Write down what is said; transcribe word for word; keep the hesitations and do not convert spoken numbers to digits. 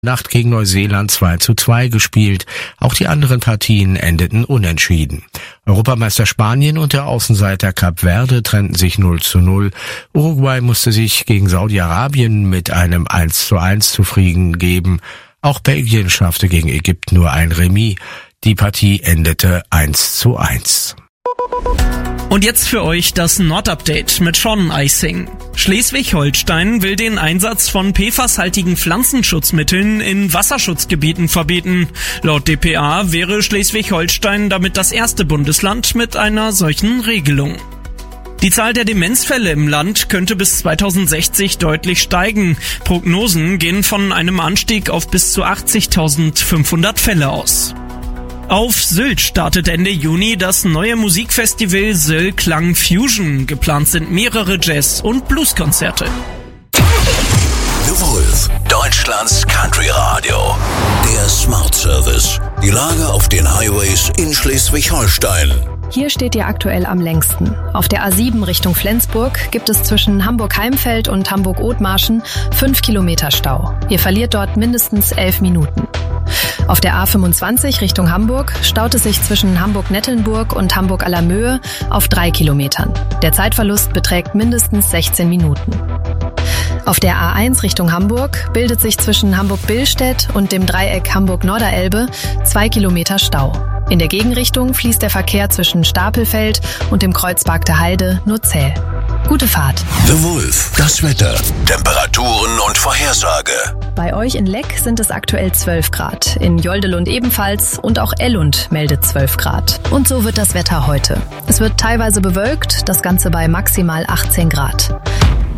Nacht gegen Neuseeland zwei zu zwei gespielt. Auch die anderen Partien endeten unentschieden. Europameister Spanien und der Außenseiter Kap Verde trennten sich null zu null. Uruguay musste sich gegen Saudi-Arabien mit einem eins zu eins zufrieden geben. Auch Belgien schaffte gegen Ägypten nur ein Remis. Die Partie endete eins zu eins. Und jetzt für euch das Nordupdate mit Sean Eising. Schleswig-Holstein will den Einsatz von P F A S-haltigen Pflanzenschutzmitteln in Wasserschutzgebieten verbieten. Laut D P A wäre Schleswig-Holstein damit das erste Bundesland mit einer solchen Regelung. Die Zahl der Demenzfälle im Land könnte bis zweitausendsechzig deutlich steigen. Prognosen gehen von einem Anstieg auf bis zu achtzigtausendfünfhundert Fälle aus. Auf Sylt startet Ende Juni das neue Musikfestival Sylt Klang Fusion. Geplant sind mehrere Jazz- und Blueskonzerte. The Wolf, Deutschlands Country-Radio. Der Smart Service. Die Lage auf den Highways in Schleswig-Holstein. Hier steht ihr aktuell am längsten. Auf der A sieben Richtung Flensburg gibt es zwischen Hamburg-Heimfeld und Hamburg-Othmarschen fünf Kilometer Stau. Ihr verliert dort mindestens elf Minuten. Auf der A fünfundzwanzig Richtung Hamburg staut es sich zwischen Hamburg-Nettelnburg und Hamburg-Allermöhe auf drei Kilometern. Der Zeitverlust beträgt mindestens sechzehn Minuten. Auf der A eins Richtung Hamburg bildet sich zwischen Hamburg-Billstedt und dem Dreieck Hamburg-Norderelbe zwei Kilometer Stau. In der Gegenrichtung fließt der Verkehr zwischen Stapelfeld und dem Kreuzberg der Heide nur zäh. Gute Fahrt. The Wolf, das Wetter, Temperaturen und Vorhersage. Bei euch in Leck sind es aktuell zwölf Grad, in Joldelund ebenfalls und auch Ellund meldet zwölf Grad. Und so wird das Wetter heute. Es wird teilweise bewölkt, das Ganze bei maximal achtzehn Grad.